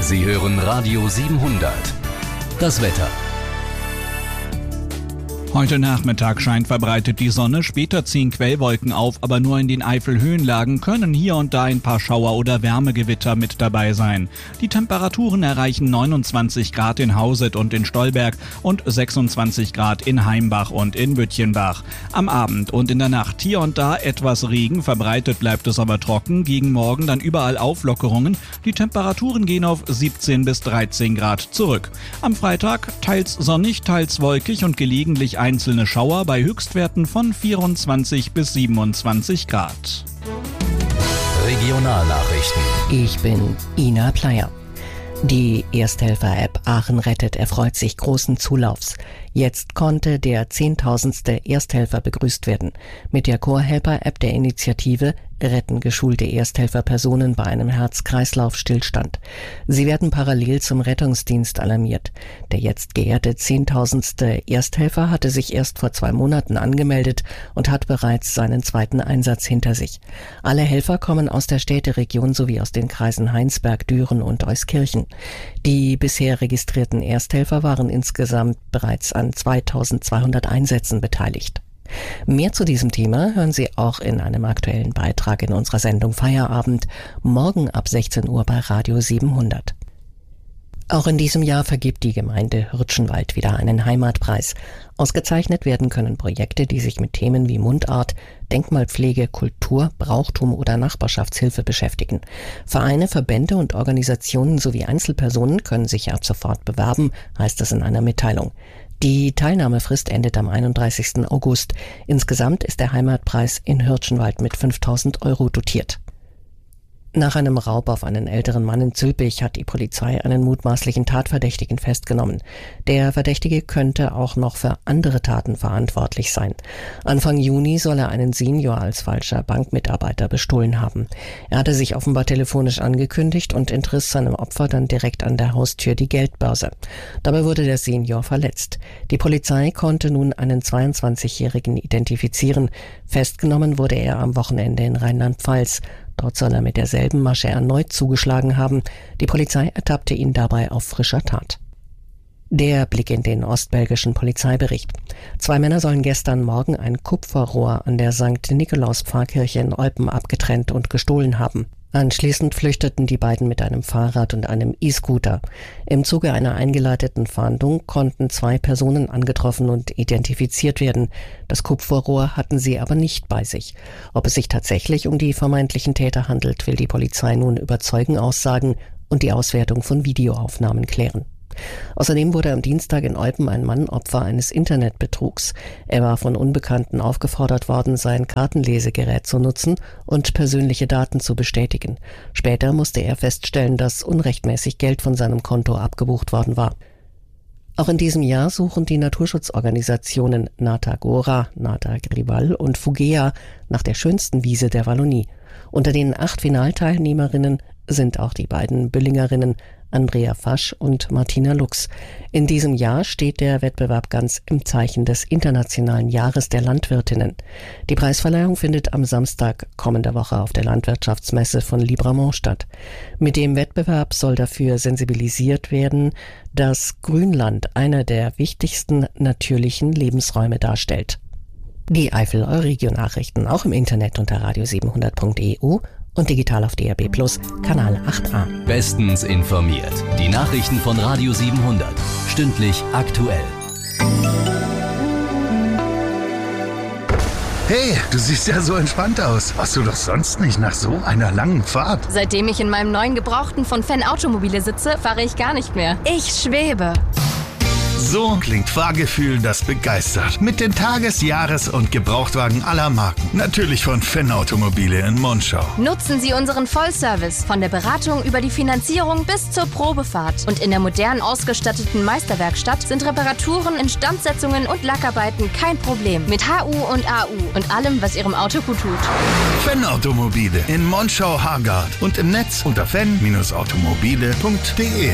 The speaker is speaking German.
Sie hören Radio 700. Das Wetter. Heute Nachmittag scheint verbreitet die Sonne, später ziehen Quellwolken auf, aber nur in den Eifelhöhenlagen können hier und da ein paar Schauer oder Wärmegewitter mit dabei sein. Die Temperaturen erreichen 29 Grad in Hauset und in Stolberg und 26 Grad in Heimbach und in Büttchenbach. Am Abend und in der Nacht hier und da etwas Regen, verbreitet bleibt es aber trocken, gegen Morgen dann überall Auflockerungen. Die Temperaturen gehen auf 17 bis 13 Grad zurück. Am Freitag teils sonnig, teils wolkig und gelegentlich einzelne Schauer bei Höchstwerten von 24 bis 27 Grad. Regionalnachrichten. Ich bin Ina Pleyer. Die Ersthelfer-App Aachen rettet erfreut sich großen Zulaufs. Jetzt konnte der 10.000. Ersthelfer begrüßt werden. Mit der Core-Helper-App der Initiative retten geschulte Ersthelferpersonen bei einem Herz-Kreislauf-Stillstand. Sie werden parallel zum Rettungsdienst alarmiert. Der jetzt geehrte 10.000. Ersthelfer hatte sich erst vor 2 Monaten angemeldet und hat bereits seinen zweiten Einsatz hinter sich. Alle Helfer kommen aus der Städteregion sowie aus den Kreisen Heinsberg, Düren und Euskirchen. Die bisher registrierten Ersthelfer waren insgesamt bereits an 2.200 Einsätzen beteiligt. Mehr zu diesem Thema hören Sie auch in einem aktuellen Beitrag in unserer Sendung Feierabend, morgen ab 16 Uhr bei Radio 700. Auch in diesem Jahr vergibt die Gemeinde Hürtschenwald wieder einen Heimatpreis. Ausgezeichnet werden können Projekte, die sich mit Themen wie Mundart, Denkmalpflege, Kultur, Brauchtum oder Nachbarschaftshilfe beschäftigen. Vereine, Verbände und Organisationen sowie Einzelpersonen können sich ab sofort bewerben, heißt es in einer Mitteilung. Die Teilnahmefrist endet am 31. August. Insgesamt ist der Heimatpreis in Hürtschenwald mit 5.000 € dotiert. Nach einem Raub auf einen älteren Mann in Zülpich hat die Polizei einen mutmaßlichen Tatverdächtigen festgenommen. Der Verdächtige könnte auch noch für andere Taten verantwortlich sein. Anfang Juni soll er einen Senior als falscher Bankmitarbeiter bestohlen haben. Er hatte sich offenbar telefonisch angekündigt und entriss seinem Opfer dann direkt an der Haustür die Geldbörse. Dabei wurde der Senior verletzt. Die Polizei konnte nun einen 22-Jährigen identifizieren. Festgenommen wurde er am Wochenende in Rheinland-Pfalz. Dort soll er mit derselben Masche erneut zugeschlagen haben. Die Polizei ertappte ihn dabei auf frischer Tat. Der Blick in den ostbelgischen Polizeibericht. 2 Männer sollen gestern Morgen ein Kupferrohr an der St. Nikolaus-Pfarrkirche in Eupen abgetrennt und gestohlen haben. Anschließend flüchteten die beiden mit einem Fahrrad und einem E-Scooter. Im Zuge einer eingeleiteten Fahndung konnten 2 Personen angetroffen und identifiziert werden. Das Kupferrohr hatten sie aber nicht bei sich. Ob es sich tatsächlich um die vermeintlichen Täter handelt, will die Polizei nun über Zeugenaussagen und die Auswertung von Videoaufnahmen klären. Außerdem wurde am Dienstag in Eupen ein Mann Opfer eines Internetbetrugs. Er war von Unbekannten aufgefordert worden, sein Kartenlesegerät zu nutzen und persönliche Daten zu bestätigen. Später musste er feststellen, dass unrechtmäßig Geld von seinem Konto abgebucht worden war. Auch in diesem Jahr suchen die Naturschutzorganisationen Nata Gora, Nata Grival und Fugea nach der schönsten Wiese der Wallonie. Unter den 8 Finalteilnehmerinnen sind auch die beiden Büllingerinnen Andrea Fasch und Martina Lux. In diesem Jahr steht der Wettbewerb ganz im Zeichen des Internationalen Jahres der Landwirtinnen. Die Preisverleihung findet am Samstag kommender Woche auf der Landwirtschaftsmesse von Libramont statt. Mit dem Wettbewerb soll dafür sensibilisiert werden, dass Grünland einer der wichtigsten natürlichen Lebensräume darstellt. Die Eifel-Euregio-Nachrichten auch im Internet unter radio700.eu und digital auf DAB+, Kanal 8a. Bestens informiert. Die Nachrichten von Radio 700. Stündlich aktuell. Hey, du siehst ja so entspannt aus. Warst du doch sonst nicht nach so einer langen Fahrt? Seitdem ich in meinem neuen Gebrauchten von Fan Automobile sitze, fahre ich gar nicht mehr. Ich schwebe. So klingt Fahrgefühl, das begeistert. Mit den Tages-, Jahres- und Gebrauchtwagen aller Marken. Natürlich von Fan Automobile in Monschau. Nutzen Sie unseren Vollservice von der Beratung über die Finanzierung bis zur Probefahrt. Und in der modern ausgestatteten Meisterwerkstatt sind Reparaturen, Instandsetzungen und Lackarbeiten kein Problem. Mit HU und AU und allem, was Ihrem Auto gut tut. Fan Automobile in Monschau-Hargard und im Netz unter fan-automobile.de.